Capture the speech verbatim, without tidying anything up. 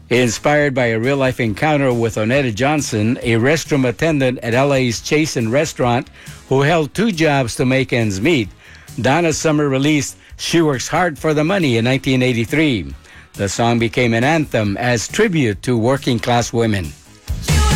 Inspired by a real-life encounter with Onetta Johnson, a restroom attendant at L A's Chasen restaurant who held two jobs to make ends meet, Donna Summer released She Works Hard for the Money in nineteen eighty-three. The song became an anthem as tribute to working-class women.